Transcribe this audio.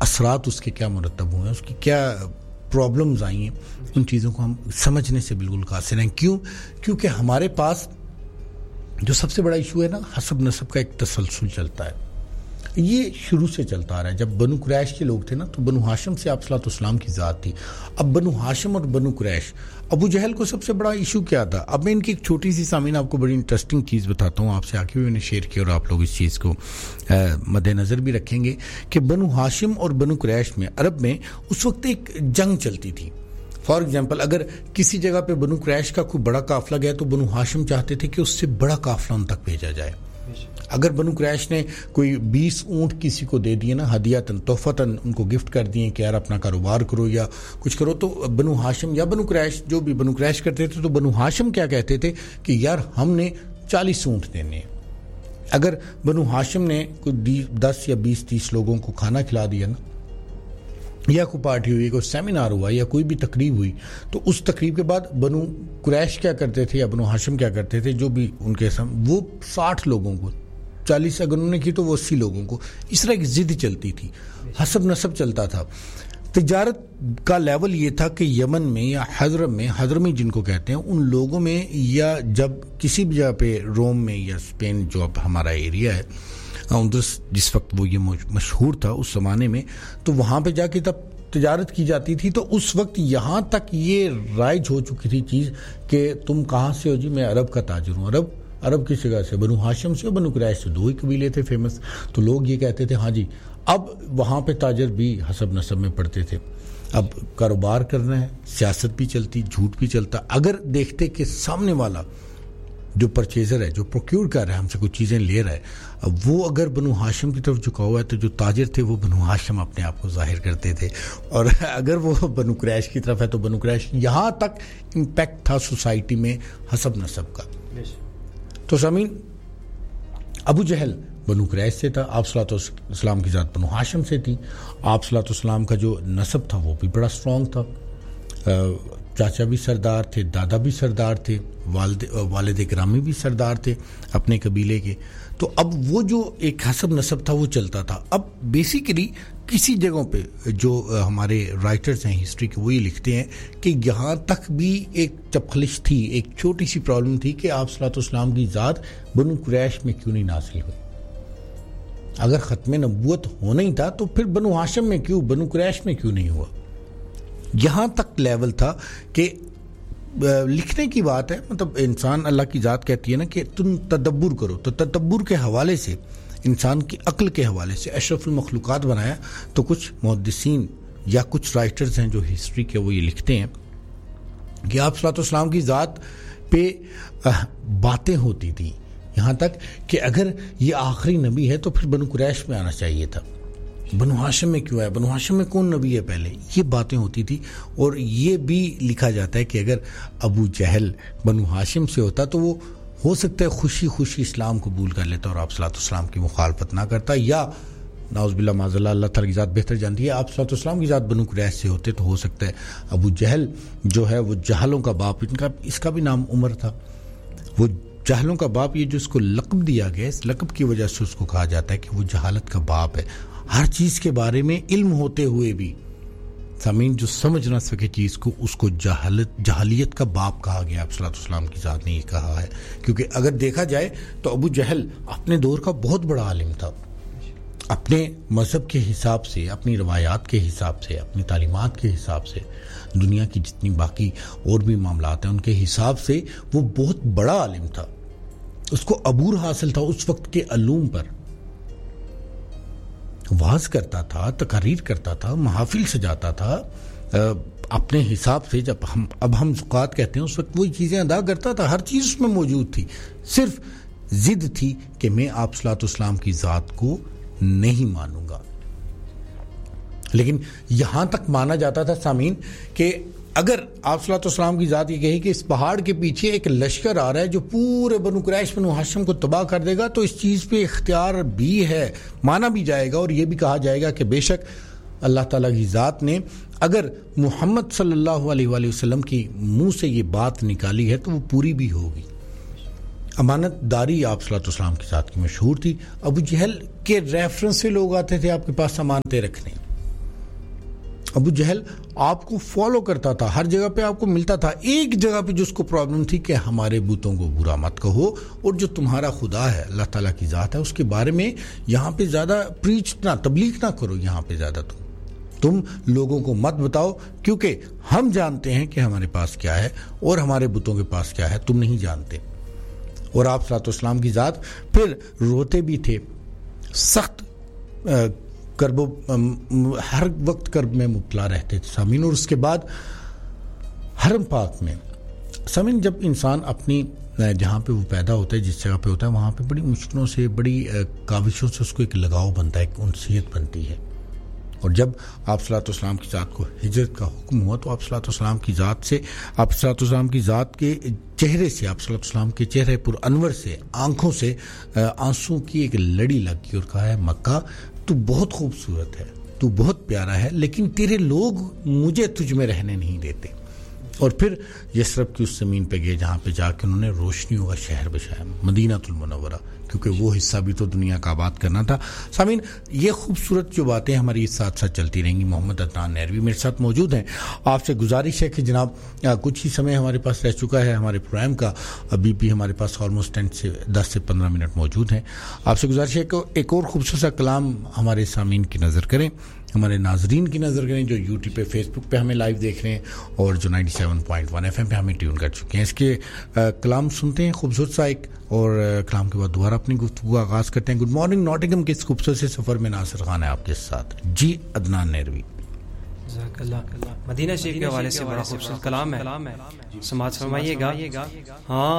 اثرات اس کے کیا مرتب ہوئے ہیں, اس کی کیا پرابلمز آئی ہیں, ان چیزوں کو ہم سمجھنے سے بالکل قاصر ہیں. کیونکہ ہمارے پاس جو سب سے بڑا ایشو ہے نا, حسب نسب کا ایک تسلسل چلتا ہے. یہ شروع سے چلتا آ رہا ہے. جب بنو قریش کے لوگ تھے نا, تو بنو ہاشم سے آپ صلی اللہ علیہ وسلم کی ذات تھی. اب بنو ہاشم اور بنو قریش, ابو جہل کو سب سے بڑا ایشو کیا تھا؟ اب میں ان کی ایک چھوٹی سی سامعین آپ کو بڑی انٹرسٹنگ چیز بتاتا ہوں, آپ سے آ کے بھی میں نے شیئر کیا اور آپ لوگ اس چیز کو مد نظر بھی رکھیں گے کہ بنو ہاشم اور بنو قریش میں عرب میں اس وقت ایک جنگ چلتی تھی. فار ایگزامپل, اگر کسی جگہ پہ بنو قریش کا کوئی بڑا قافلہ گیا تو بنو ہاشم چاہتے تھے کہ اس سے بڑا قافلہ ان تک بھیجا جائے. اگر بنو قریش نے کوئی 20 اونٹ کسی کو دے دیے نا, ہدیتاً تحفتاً ان کو گفٹ کر دیے کہ یار اپنا کاروبار کرو یا کچھ کرو, تو بنو ہاشم یا بنو قریش, جو بھی بنو قریش کرتے تھے, تو بنو ہاشم کیا کہتے تھے کہ یار ہم نے 40 اونٹ دینے ہیں. اگر بنو ہاشم نے کوئی 10 یا 20 30 لوگوں کو کھانا کھلا دیا نا, یا کوئی پارٹی ہوئی, کوئی سیمینار ہوا یا کوئی بھی تقریب ہوئی, تو اس تقریب کے بعد بنو قریش کیا کرتے تھے یا بنو ہاشم کیا کرتے تھے, جو بھی ان کے وہ 60 لوگوں کو, 40 اگر انہوں نے کی تو وہ 80 لوگوں کو, اس طرح ایک ضد چلتی تھی, حسب نسب چلتا تھا. تجارت کا لیول یہ تھا کہ یمن میں یا حضرمی جن کو کہتے ہیں, ان لوگوں میں, یا جب کسی بھی جگہ پہ روم میں یا اسپین جو اب ہمارا ایریا ہے جس وقت وہ یہ مشہور تھا اس زمانے میں, تو وہاں پہ جا کے تب تجارت کی جاتی تھی. تو اس وقت یہاں تک یہ رائج ہو چکی تھی چیز کہ تم کہاں سے ہو؟ جی میں عرب کا تاجر ہوں. عرب کس جگہ سے؟ بنو ہاشم سے اور بنو قریش سے, 2 ہی قبیلے تھے فیمس. تو لوگ یہ کہتے تھے ہاں جی. اب وہاں پہ تاجر بھی حسب نسب میں پڑتے تھے. اب کاروبار کرنا ہے, سیاست بھی چلتی, جھوٹ بھی چلتا. اگر دیکھتے کہ سامنے والا جو پرچیزر ہے, جو پروکیور کر رہا ہے, ہم سے کچھ چیزیں لے رہا ہے, اب وہ اگر بنو ہاشم کی طرف جھکا ہوا ہے, تو جو تاجر تھے وہ بنو ہاشم اپنے آپ کو ظاہر کرتے تھے, اور اگر وہ بنو قریش کی طرف ہے تو بنو قریش. یہاں تک امپیکٹ تھا سوسائٹی میں حسب نسب کا. تو سامعین, ابو جہل بنو قریش سے تھا, آپ صلی اللہ علیہ وسلم کی ذات بنو ہاشم سے تھی. آپ صلی اللہ علیہ وسلم کا جو نسب تھا وہ بھی بڑا اسٹرانگ تھا. چاچا بھی سردار تھے, دادا بھی سردار تھے, والد گرامی بھی سردار تھے اپنے قبیلے کے. تو اب وہ جو ایک حسب نسب تھا وہ چلتا تھا. اب بیسیکلی کسی جگہوں پہ جو ہمارے رائٹرز ہیں ہسٹری کے, وہ یہ لکھتے ہیں کہ یہاں تک بھی ایک چپخلش تھی, ایک چھوٹی سی پرابلم تھی کہ آپ صلی اللہ علیہ وسلم کی ذات بنو قریش میں کیوں نہیں نازل ہوئی. اگر ختم نبوت ہونا ہی تھا تو پھر بنو ہاشم میں کیوں, بنو قریش میں کیوں نہیں ہوا. یہاں تک لیول تھا کہ لکھنے کی بات ہے, مطلب انسان, اللہ کی ذات کہتی ہے نا کہ تم تدبر کرو, تو تدبر کے حوالے سے, انسان کی عقل کے حوالے سے اشرف المخلوقات بنایا. تو کچھ محدثین یا کچھ رائٹرز ہیں جو ہسٹری کے, وہ یہ لکھتے ہیں کہ آپ صلی اللہ علیہ وسلم کی ذات پہ باتیں ہوتی تھیں, یہاں تک کہ اگر یہ آخری نبی ہے تو پھر بنو قریش میں آنا چاہیے تھا, بنو ہاشم میں کیوں ہے, بنو ہاشم میں کون نبی ہے پہلے, یہ باتیں ہوتی تھی. اور یہ بھی لکھا جاتا ہے کہ اگر ابو جہل بنو ہاشم سے ہوتا تو وہ ہو سکتا ہے خوشی خوشی اسلام قبول کر لیتا اور آپ صلی اللہ علیہ وسلم کی مخالفت نہ کرتا, یا نعوذ باللہ معاذ اللہ, اللہ تعالی کی ذات بہتر جانتی ہے, آپ صلی اللہ علیہ وسلم کی ذات بنو قریش سے ہوتے تو ہو سکتا ہے ابو جہل جو ہے وہ جہلوں کا باپ, اس کا بھی نام عمر تھا, وہ جہلوں کا باپ, یہ جو اس کو لقب دیا گیا, اس لقب کی وجہ سے اس کو کہا جاتا ہے کہ وہ جہالت کا باپ ہے. ہر چیز کے بارے میں علم ہوتے ہوئے بھی سامعین جو سمجھ نہ سکے چیز کو, اس کو جہالیت کا باپ کہا گیا. آپ صلی اللہ علیہ وسلم کی ذات نے یہ کہا ہے, کیونکہ اگر دیکھا جائے تو ابو جہل اپنے دور کا بہت بڑا عالم تھا, اپنے مذہب کے حساب سے, اپنی روایات کے حساب سے, اپنی تعلیمات کے حساب سے, دنیا کی جتنی باقی اور بھی معاملات ہیں ان کے حساب سے وہ بہت بڑا عالم تھا. اس کو عبور حاصل تھا اس وقت کے علوم پر, واز کرتا تھا, تقاریر کرتا تھا, محافل سجاتا تھا اپنے حساب سے. جب ہم زکوٰۃ کہتے ہیں اس وقت وہی چیزیں ادا کرتا تھا, ہر چیز اس میں موجود تھی. صرف ضد تھی کہ میں آپ صلی اللہ علیہ وسلم کی ذات کو نہیں مانوں گا. لیکن یہاں تک مانا جاتا تھا سامعین کہ اگر آپ صلی اللہ علیہ وسلم کی ذات یہ کہی کہ اس پہاڑ کے پیچھے ایک لشکر آ رہا ہے جو پورے بنو قریش بنو ہاشم کو تباہ کر دے گا, تو اس چیز پہ اختیار بھی ہے, مانا بھی جائے گا, اور یہ بھی کہا جائے گا کہ بے شک اللہ تعالیٰ کی ذات نے اگر محمد صلی اللہ علیہ وآلہ وسلم کی منہ سے یہ بات نکالی ہے تو وہ پوری بھی ہوگی. امانت داری آپ صلی اللہ علیہ وسلم کی ذات کی مشہور تھی. ابو جہل کے ریفرنس سے لوگ آتے تھے آپ کے پاس امانتیں رکھنے, ابو جہل آپ کو فالو کرتا تھا, ہر جگہ پہ آپ کو ملتا تھا. ایک جگہ پہ جس کو پرابلم تھی کہ ہمارے بتوں کو برا مت کہو, اور جو تمہارا خدا ہے, اللہ تعالیٰ کی ذات ہے, اس کے بارے میں یہاں پہ زیادہ پریچ نہ, تبلیغ نہ کرو. یہاں پہ زیادہ تم لوگوں کو مت بتاؤ, کیونکہ ہم جانتے ہیں کہ ہمارے پاس کیا ہے اور ہمارے بتوں کے پاس کیا ہے, تم نہیں جانتے. اور آپ صلی اللہ علیہ وسلم کی ذات پھر روتے بھی تھے, سخت کرب ہر وقت کرب میں مبتلا رہتے تھے سامعین. اور اس کے بعد حرم پاک میں سامعین, جب انسان اپنی جہاں پہ وہ پیدا ہوتا ہے, جس جگہ پہ ہوتا ہے, وہاں پہ بڑی مشکلوں سے, بڑی کاوشوں سے اس کو ایک لگاؤ بنتا ہے, ایک انسیت بنتی ہے. اور جب آپ صلی اللہ علیہ وسلم کی ذات کو ہجرت کا حکم ہوا تو آپ صلی اللہ علیہ وسلم کی ذات سے, آپ صلی اللہ علیہ وسلم کی ذات کے چہرے سے, آپ صلی اللہ علیہ وسلم کے چہرے پر انور سے, آنکھوں سے آنسوں کی ایک لڑی لگ گئی اور کہا ہے مکہ تو بہت خوبصورت ہے, تو بہت پیارا ہے, لیکن تیرے لوگ مجھے تجھ میں رہنے نہیں دیتے. اور پھر یثرب کی اس زمین پہ گئے جہاں پہ جا کے انہوں نے روشنیوں کا شہر بچایا, مدینہ المنورہ, کیونکہ وہ حصہ بھی تو دنیا کا آباد کرنا تھا. سامعین, یہ خوبصورت جو باتیں ہماری ساتھ ساتھ چلتی رہیں گی. محمد عدنان نیروی میرے ساتھ موجود ہیں. آپ سے گزارش ہے کہ جناب کچھ ہی سمے ہمارے پاس رہ چکا ہے ہمارے پروگرام کا, ابھی بھی ہمارے پاس آلموسٹ 10 سے 15 منٹ موجود ہیں. آپ سے گزارش ہے کہ ایک اور خوبصورت سا کلام ہمارے سامعین کی نظر کریں, ہمارے ناظرین کی نظر کریں جو یوٹیوب پہ, فیس بک پہ ہمیں لائیو دیکھ رہے ہیں اور جو 97.1 FM پہ ہمیں ٹیون کر چکے ہیں. اس کے کلام سنتے ہیں خوبصورت سا ایک, اور کلام کے بعد دوبارہ اپنی گفتگو کا آغاز کرتے ہیں. گڈ مارننگ ناٹنگھم کے اس خوبصورت سے سفر میں ناصر خان ہے آپ کے ساتھ. جی عدنان نیروی. جزاک اللہ. مدینہ شریف کے حوالے سے بڑا خوبصورت کلام ہے, سماعت فرمائیے گا. ہاں